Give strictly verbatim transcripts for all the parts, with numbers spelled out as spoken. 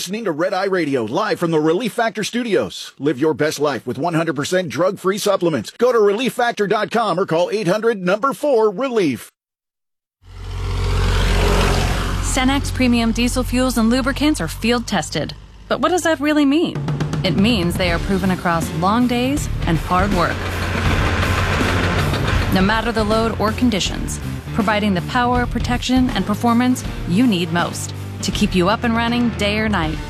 listening to Red Eye Radio, live from the Relief Factor Studios. Live your best life with one hundred percent drug-free supplements. Go to relief factor dot com or call eight hundred number four relief. Cenex premium diesel fuels and lubricants are field tested. But what does that really mean? It means they are proven across long days and hard work. No matter the load or conditions, providing the power, protection, and performance you need most to keep you up and running day or night.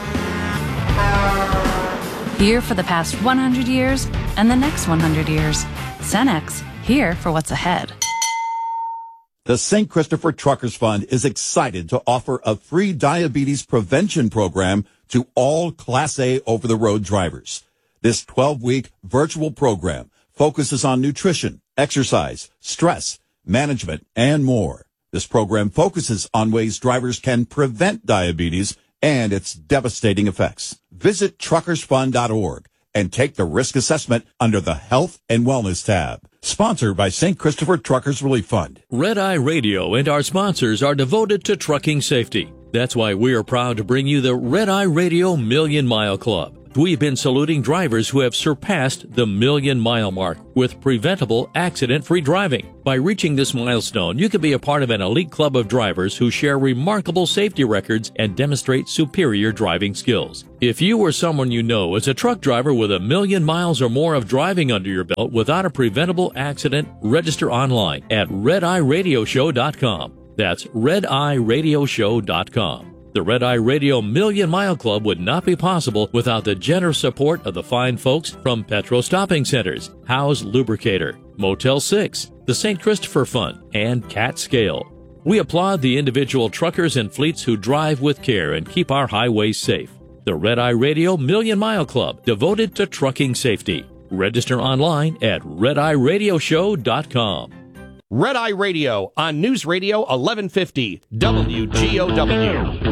Here for the past one hundred years and the next one hundred years. Cenex, here for what's ahead. The Saint Christopher Truckers Fund is excited to offer a free diabetes prevention program to all Class A over-the-road drivers. This twelve-week virtual program focuses on nutrition, exercise, stress, management, and more. This program focuses on ways drivers can prevent diabetes and its devastating effects. Visit truckers fund dot org and take the risk assessment under the Health and Wellness tab. Sponsored by Saint Christopher Truckers Relief Fund. Red Eye Radio and our sponsors are devoted to trucking safety. That's why we are proud to bring you the Red Eye Radio Million Mile Club. We've been saluting drivers who have surpassed the million mile mark with preventable accident-free driving. By reaching this milestone, you can be a part of an elite club of drivers who share remarkable safety records and demonstrate superior driving skills. If you or someone you know is a truck driver with a million miles or more of driving under your belt without a preventable accident, register online at red eye radio show dot com. That's red eye radio show dot com. The Red Eye Radio Million Mile Club would not be possible without the generous support of the fine folks from Petro Stopping Centers, Howe's Lubricator, Motel six, the Saint Christopher Fund, and Cat Scale. We applaud the individual truckers and fleets who drive with care and keep our highways safe. The Red Eye Radio Million Mile Club, devoted to trucking safety. Register online at red eye radio show dot com. Red Eye Radio on News Radio eleven fifty W G O W.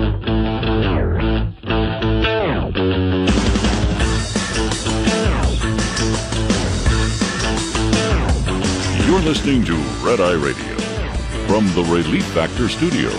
You're listening to Red Eye Radio from the Relief Factor Studios.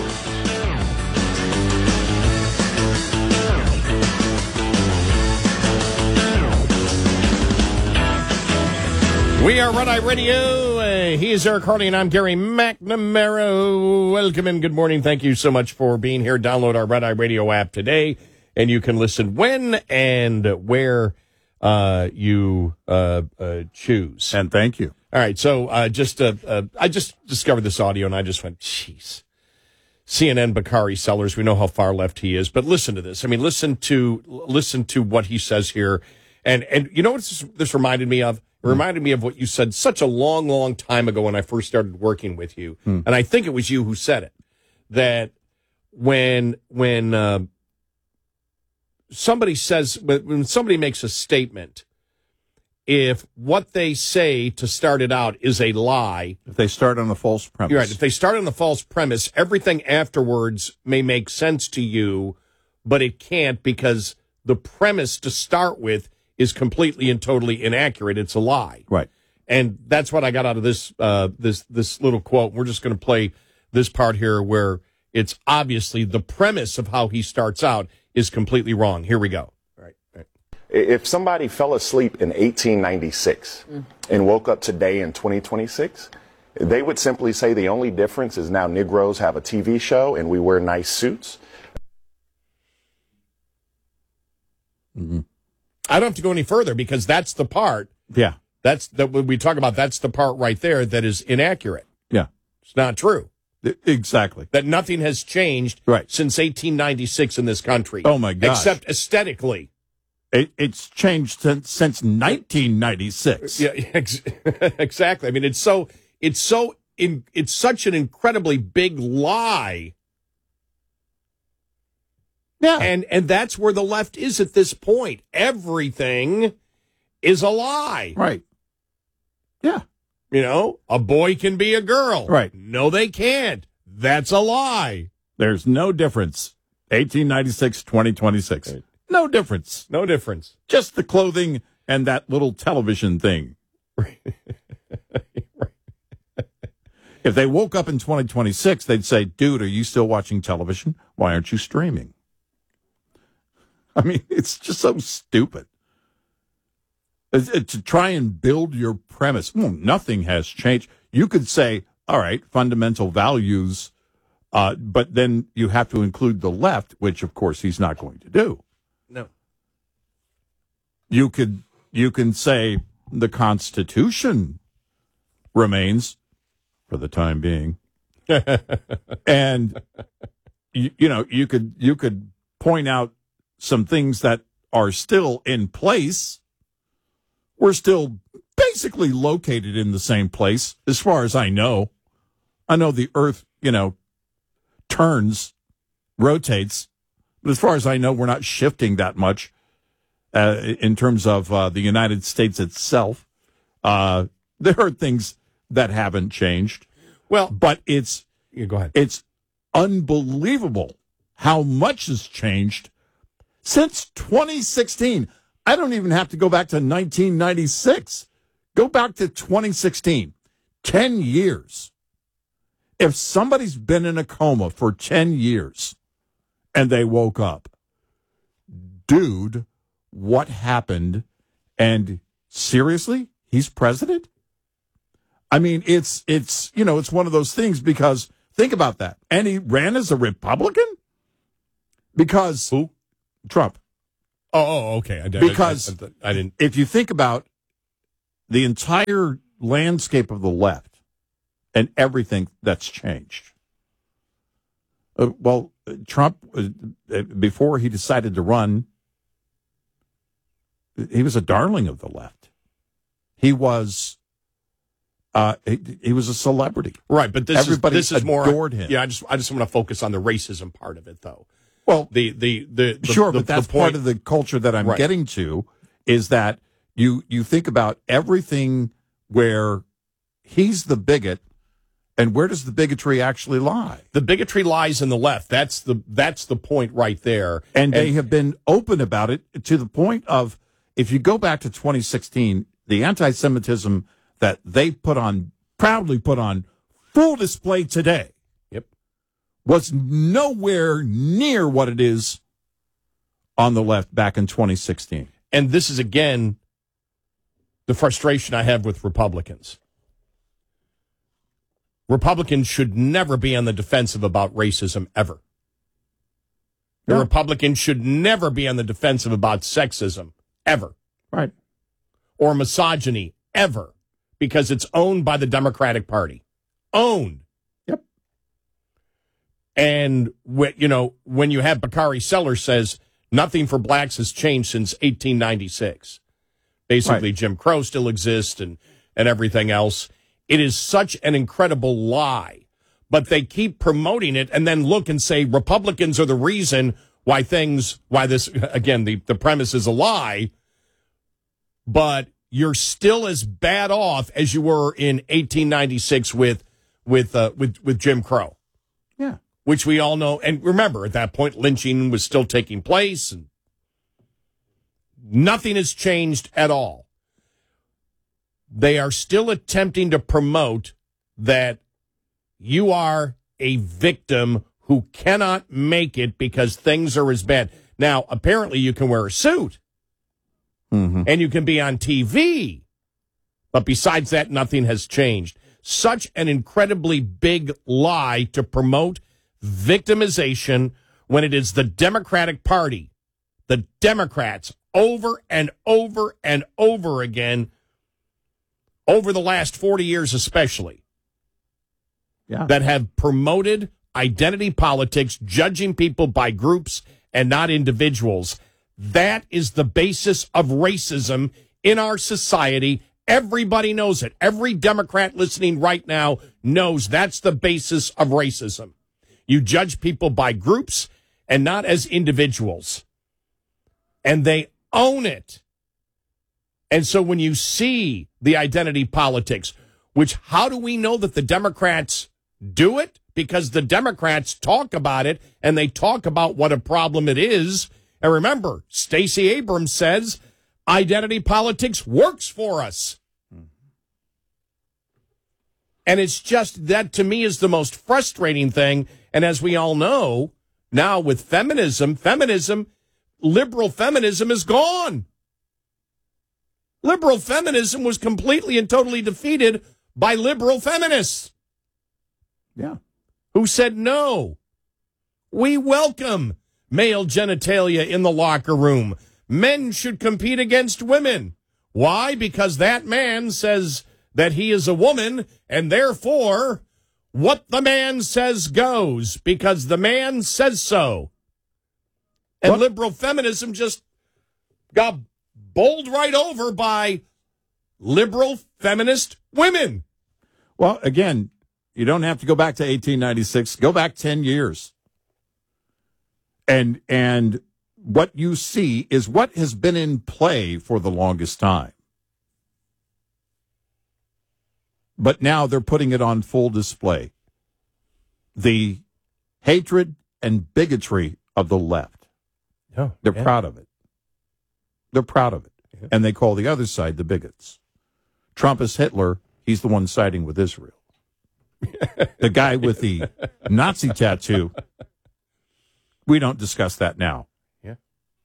We are Red Eye Radio. Uh, he is Eric Harley, and I'm Gary McNamara. Welcome and good morning. Thank you so much for being here. Download our Red Eye Radio app today, and you can listen when and where uh, you uh, uh, choose. And thank you. All right, so uh, just uh, uh, I just discovered this audio, and I just went, jeez. C N N Bakari Sellers, we know how far left he is, but listen to this. I mean, listen to listen to what he says here. And, and you know what this, this reminded me of? It reminded me of what you said such a long, long time ago when I first started working with you. Hmm. And I think it was you who said it, that when when uh, somebody says, when somebody makes a statement, if what they say to start it out is a lie. If they start on a false premise. You're right. If they start on the false premise, everything afterwards may make sense to you, but it can't because the premise to start with is completely and totally inaccurate. It's a lie. Right. And that's what I got out of this uh, this this little quote. We're just going to play this part here where it's obviously the premise of how he starts out is completely wrong. Here we go. Right. right. If somebody fell asleep in eighteen ninety-six mm. and woke up today in twenty twenty-six, they would simply say the only difference is now Negroes have a T V show and we wear nice suits. Mm-hmm. I don't have to go any further because that's the part. Yeah. That's that when we talk about that's the part right there that is inaccurate. Yeah. It's not true. Exactly. That nothing has changed right. since eighteen ninety-six in this country. Oh, my gosh. Except aesthetically. It, it's changed since, since nineteen ninety-six. Yeah, ex- exactly. I mean, it's so, it's so, in, it's such an incredibly big lie. Yeah. And and that's where the left is at this point. Everything is a lie. Right. Yeah. You know, a boy can be a girl. Right. No, they can't. That's a lie. There's no difference. eighteen ninety-six, twenty twenty-six. Right. No difference. No difference. Just the clothing and that little television thing. Right. If they woke up in twenty twenty-six, they'd say, dude, are you still watching television? Why aren't you streaming? I mean, it's just so stupid. It's, it's to try and build your premise. Well, nothing has changed. You could say, all right, fundamental values, uh, but then you have to include the left, which, of course, he's not going to do. No. You could you can say the Constitution remains for the time being, and you, you know you could you could point out some things that are still in place. We're still basically located in the same place, as far as I know. I know the Earth, you know, turns, rotates, but as far as I know, we're not shifting that much uh, in terms of uh, the United States itself. Uh, there are things that haven't changed. Well, but it's you go ahead. It's unbelievable how much has changed since twenty sixteen. I don't even have to go back to nineteen ninety-six. Go back to twenty sixteen. ten years. If somebody's been in a coma for ten years and they woke up, dude, what happened? And seriously, he's president? I mean, it's, it's, you know, it's one of those things because think about that. And he ran as a Republican? Because who? Trump. Oh, oh, okay. I, because I, I, I didn't. If you think about the entire landscape of the left and everything that's changed. Uh, well, Trump, uh, before he decided to run, he was a darling of the left. He was, uh, he, he was a celebrity, right? But this everybody is this is more adored him. Yeah, I just I just want to focus on the racism part of it, though. Well, the the the, the sure, the, but that's the point, part of the culture that I'm right. getting to is that you you think about everything where he's the bigot, and where does the bigotry actually lie? The bigotry lies in the left. That's the that's the point right there. And, and they have been open about it to the point of, if you go back to twenty sixteen, the anti-Semitism that they put on, proudly put on full display today, yep, was nowhere near what it is on the left back in twenty sixteen. And this is, again, the frustration I have with Republicans. Republicans should never be on the defensive about racism, ever. The Yeah. Republicans should never be on the defensive about sexism, ever. Right. Or misogyny, ever. Because it's owned by the Democratic Party. Owned. Yep. And, you know, when you have Bakari Sellers says, nothing for blacks has changed since eighteen ninety-six. Basically, right. Jim Crow still exists and, and everything else. It is such an incredible lie. But they keep promoting it and then look and say Republicans are the reason why things, why this, again, the, the premise is a lie. But you're still as bad off as you were in eighteen ninety-six with, with, uh, with, with Jim Crow. Yeah. Which we all know. And remember, at that point, lynching was still taking place. And nothing has changed at all. They are still attempting to promote that you are a victim who cannot make it because things are as bad. Now, apparently you can wear a suit. Mm-hmm. And you can be on T V. But besides that, nothing has changed. Such an incredibly big lie to promote victimization when it is the Democratic Party, the Democrats, over and over and over again, over the last forty years especially, yeah. that have promoted identity politics, judging people by groups and not individuals. That is the basis of racism in our society. Everybody knows it. Every Democrat listening right now knows that's the basis of racism. You judge people by groups and not as individuals. And they own it. And so when you see the identity politics, which how do we know that the Democrats do it? Because the Democrats talk about it and they talk about what a problem it is. And remember, Stacey Abrams says identity politics works for us. And it's just that, to me, is the most frustrating thing. And as we all know, now with feminism, feminism, liberal feminism is gone. Liberal feminism was completely and totally defeated by liberal feminists. Yeah. Who said no. We welcome male genitalia in the locker room. Men should compete against women. Why? Because that man says that he is a woman, and therefore what the man says goes, because the man says so. And What? liberal feminism just got bowled right over by liberal feminist women. Well, again, you don't have to go back to eighteen ninety-six. Go back ten years. And and what you see is what has been in play for the longest time. But now they're putting it on full display. The hatred and bigotry of the left. Oh, They're yeah. proud of it. They're proud of it. Yeah. And they call the other side the bigots. Trump is Hitler. He's the one siding with Israel. The guy with the Nazi tattoo, we don't discuss that now. Yeah.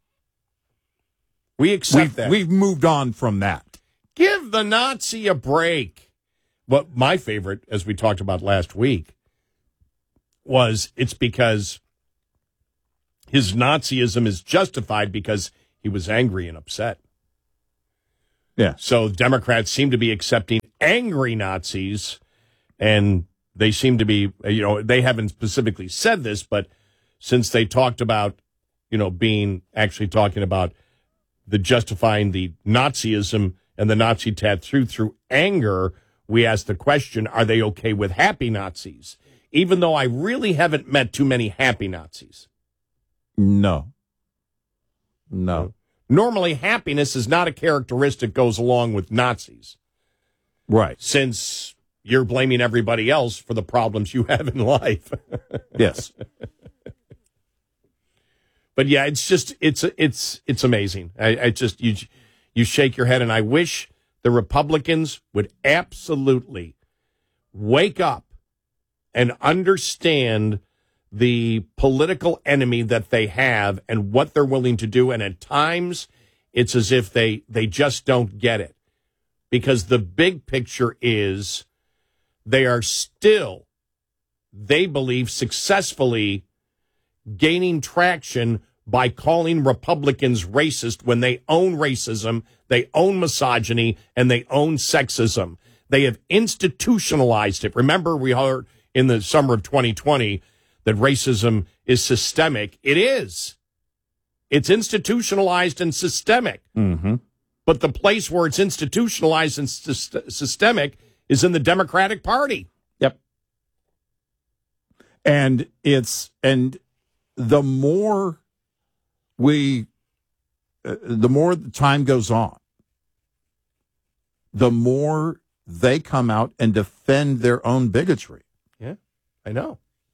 We accept We've, that. we've moved on from that. Give the Nazi a break. What my favorite, as we talked about last week, was it's because his Nazism is justified because he was angry and upset. Yeah. So Democrats seem to be accepting angry Nazis, and they seem to be, you know, they haven't specifically said this, but since they talked about, you know, being actually talking about the justifying the Nazism and the Nazi tattoo through anger, we asked the question, are they okay with happy Nazis? Even though I really haven't met too many happy Nazis. No. No. Normally, happiness is not a characteristic goes along with Nazis. Right. Since you're blaming everybody else for the problems you have in life. Yes. But yeah, it's just, it's, it's, it's amazing. I, I just, you, you shake your head, and I wish the Republicans would absolutely wake up and understand the political enemy that they have and what they're willing to do. And at times it's as if they, they just don't get it, because the big picture is they are still, they believe, successfully gaining traction by calling Republicans racist when they own racism, they own misogyny, and they own sexism. They have institutionalized it. Remember, we heard in the summer of twenty twenty that racism is systemic. It is. It's institutionalized and systemic. Mm-hmm. But the place where it's institutionalized and syst- systemic is in the Democratic Party. Yep. And it's, and the more we, uh, the more the time goes on, the more they come out and defend their own bigotry. Yeah, I know.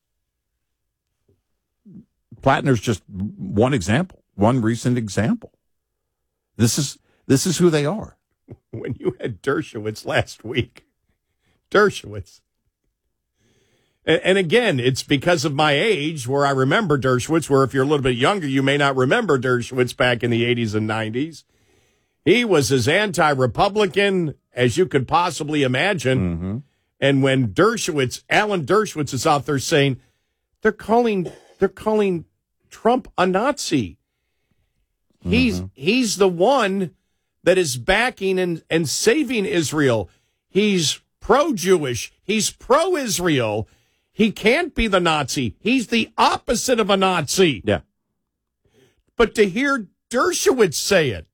Plattner's just one example, one recent example. This is this is who they are. When you had Dershowitz last week, Dershowitz. And, and again, it's because of my age where I remember Dershowitz, where if you're a little bit younger, you may not remember Dershowitz back in the eighties and nineties. He was as anti-Republican as you could possibly imagine. Mm-hmm. And when Dershowitz, Alan Dershowitz is out there saying, they're calling, they're calling Trump a Nazi. He's, Mm-hmm. he's the one that is backing and, and saving Israel. He's pro-Jewish. He's pro-Israel. He can't be the Nazi. He's the opposite of a Nazi. Yeah. But to hear Dershowitz say it,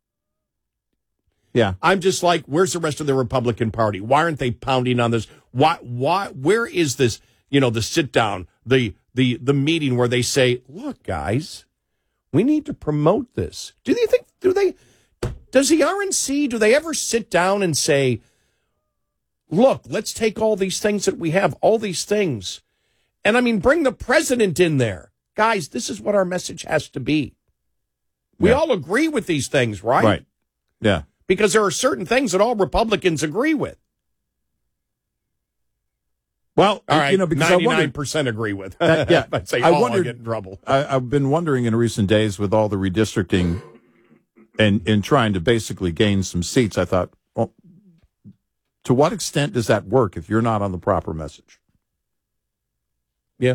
Yeah. I'm just like, where's the rest of the Republican Party? Why aren't they pounding on this? Why, why, where is this, you know, the sit down, the, the, the meeting where they say, look, guys, we need to promote this. Do they think, do they, does the R N C, do they ever sit down and say, look, let's take all these things that we have, all these things. And I mean, bring the president in there. Guys, this is what our message has to be. We Yeah. all agree with these things, right? Right. Yeah. Because there are certain things that all Republicans agree with. Well, all right, you know, because ninety-nine percent I agree with. That, yeah, I'd say, I oh, wondered, I'll get in trouble. I, I've been wondering in recent days with all the redistricting and, and trying to basically gain some seats, I thought, well, to what extent does that work if you're not on the proper message? Yeah.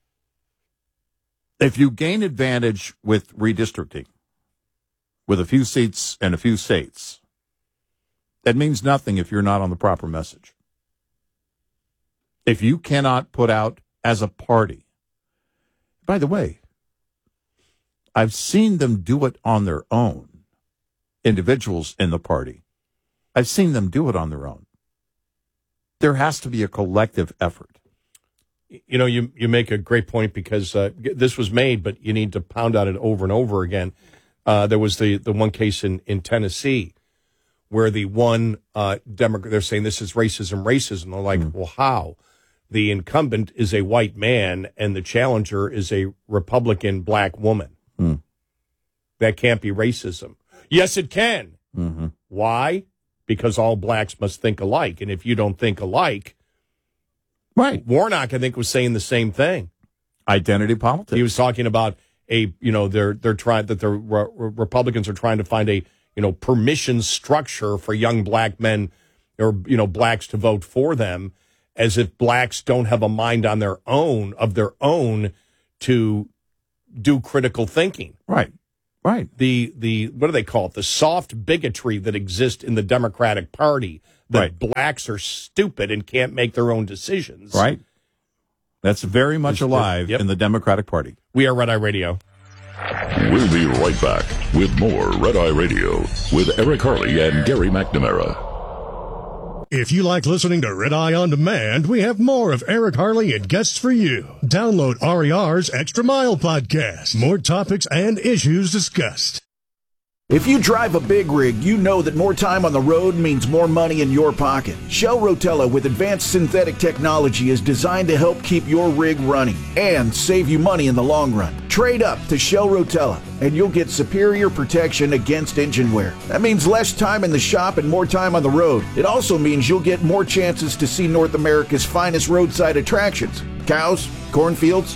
If you gain advantage with redistricting, with a few seats and a few states, that means nothing if you're not on the proper message. If you cannot put out as a party, by the way, I've seen them do it on their own, individuals in the party. I've seen them do it on their own. There has to be a collective effort. You know, you, you make a great point because uh, this was made, but you need to pound on it over and over again. Uh, there was the, the one case in, in Tennessee where the one uh, Democrat, they're saying this is racism, racism. They're like, mm. well, how? The incumbent is a white man and the challenger is a Republican black woman. Mm. That can't be racism. Yes, it can. Mm-hmm. Why? Because all blacks must think alike. And if you don't think alike, right. Warnock, I think, was saying the same thing. Identity politics. He was talking about a, you know, they're they're trying that the re- Republicans are trying to find a, you know, permission structure for young black men or, you know, blacks to vote for them, as if blacks don't have a mind on their own, of their own, to do critical thinking. Right, right. The, the what do they call it? The soft bigotry that exists in the Democratic Party, that right. blacks are stupid and can't make their own decisions. Right. That's very much alive yep. in the Democratic Party. We are Red Eye Radio. We'll be right back with more Red Eye Radio with Eric Harley and Gary McNamara. If you like listening to Red Eye On Demand, we have more of Eric Harley and guests for you. Download R E R's Extra Mile podcast. More topics and issues discussed. If you drive a big rig, you know that more time on the road means more money in your pocket. Shell Rotella with advanced synthetic technology is designed to help keep your rig running and save you money in the long run. Trade up to Shell Rotella and you'll get superior protection against engine wear. That means less time in the shop and more time on the road. It also means you'll get more chances to see North America's finest roadside attractions. Cows, cornfields,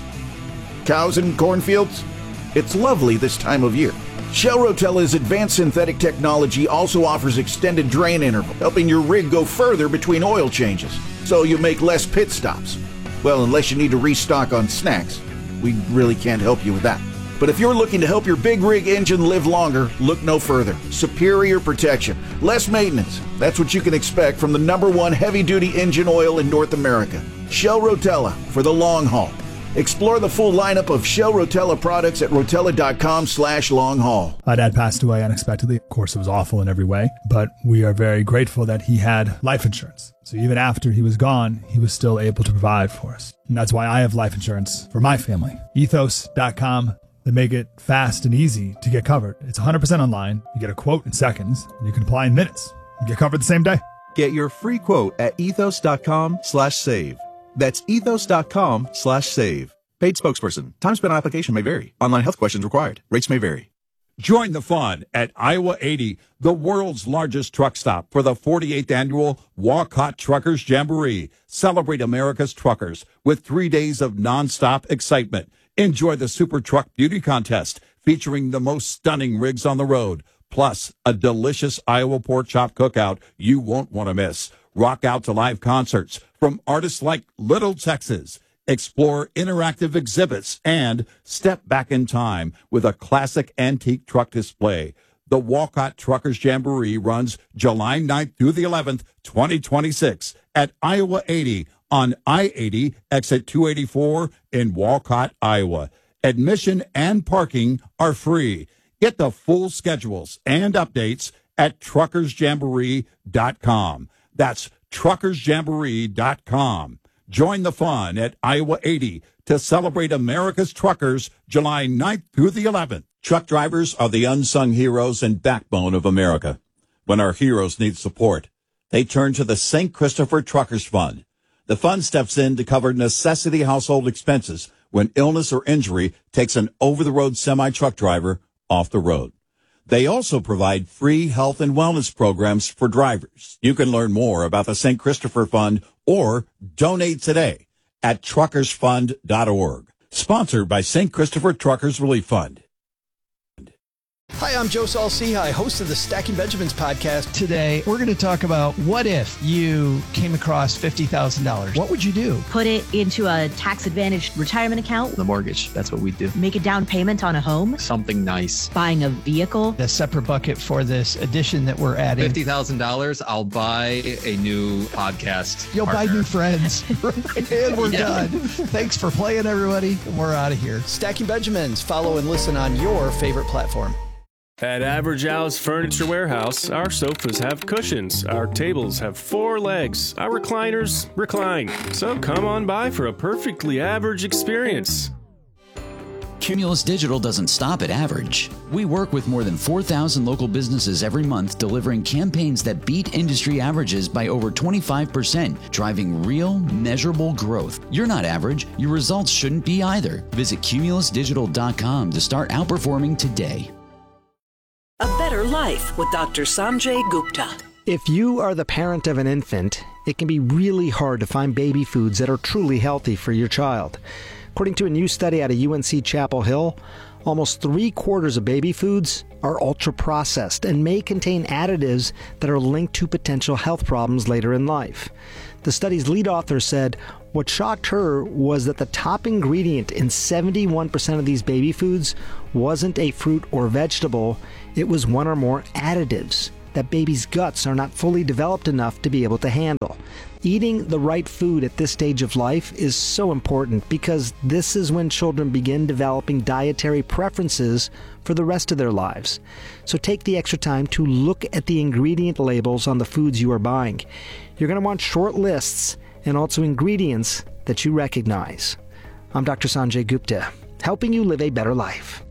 cows and cornfields. It's lovely this time of year. Shell Rotella's advanced synthetic technology also offers extended drain interval, helping your rig go further between oil changes, so you make less pit stops. Well, unless you need to restock on snacks. We really can't help you with that. But if you're looking to help your big rig engine live longer, look no further. Superior protection, less maintenance. That's what you can expect from the number one heavy-duty engine oil in North America. Shell Rotella for the long haul. Explore the full lineup of Shell Rotella products at rotella.com slash long haul. My dad passed away unexpectedly. Of course, it was awful in every way, but we are very grateful that he had life insurance. So even after he was gone, he was still able to provide for us. And that's why I have life insurance for my family. ethos dot com. They make it fast and easy to get covered. It's one hundred percent online. You get a quote in seconds. And you can apply in minutes. You get covered the same day. Get your free quote at ethos.com slash save. That's ethos.com slash save. Paid spokesperson. Time spent on application may vary. Online health questions required. Rates may vary. Join the fun at Iowa eighty, the world's largest truck stop, for the forty-eighth annual Walcott Truckers Jamboree. Celebrate America's truckers with three days of nonstop excitement. Enjoy the Super Truck Beauty Contest featuring the most stunning rigs on the road, plus a delicious Iowa pork chop cookout you won't want to miss. Rock out to live concerts from artists like Little Texas. Explore interactive exhibits and step back in time with a classic antique truck display. The Walcott Truckers Jamboree runs July ninth through the eleventh, twenty twenty-six at Iowa eighty on I eighty, exit two eighty-four in Walcott, Iowa. Admission and parking are free. Get the full schedules and updates at truckers jamboree dot com. That's truckers jamboree dot com. Join the fun at Iowa eighty to celebrate America's truckers July ninth through the eleventh. Truck drivers are the unsung heroes and backbone of America. When our heroes need support, they turn to the Saint Christopher Truckers Fund. The fund steps in to cover necessity household expenses when illness or injury takes an over-the-road semi-truck driver off the road. They also provide free health and wellness programs for drivers. You can learn more about the Saint Christopher Fund or donate today at truckers fund dot org. Sponsored by Saint Christopher Truckers Relief Fund. Hi, I'm Joe Saul-Sehy, host of the Stacking Benjamins podcast. Today, we're going to talk about what if you came across fifty thousand dollars. What would you do? Put it into a tax-advantaged retirement account. The mortgage, that's what we do. Make a down payment on a home. Something nice. Buying a vehicle. A separate bucket for this addition that we're adding. fifty thousand dollars, I'll buy a new podcast You'll partner. buy new friends. And we're Yeah. done. Thanks for playing, everybody. We're out of here. Stacking Benjamins. Follow and listen on your favorite platform. At Average Al's Furniture Warehouse, our sofas have cushions, our tables have four legs, our recliners recline. So come on by for a perfectly average experience. Cumulus Digital doesn't stop at average. We work with more than four thousand local businesses every month, delivering campaigns that beat industry averages by over twenty-five percent, driving real, measurable growth. You're not average. Your results shouldn't be either. Visit cumulus digital dot com to start outperforming today. A Better Life with Doctor Sanjay Gupta. If you are the parent of an infant, it can be really hard to find baby foods that are truly healthy for your child. According to a new study out of U N C Chapel Hill, almost three quarters of baby foods are ultra-processed and may contain additives that are linked to potential health problems later in life. The study's lead author said what shocked her was that the top ingredient in seventy-one percent of these baby foods wasn't a fruit or vegetable, it was one or more additives that babies' guts are not fully developed enough to be able to handle. Eating the right food at this stage of life is so important because this is when children begin developing dietary preferences for the rest of their lives. So take the extra time to look at the ingredient labels on the foods you are buying. You're going to want short lists and also ingredients that you recognize. I'm Doctor Sanjay Gupta, helping you live a better life.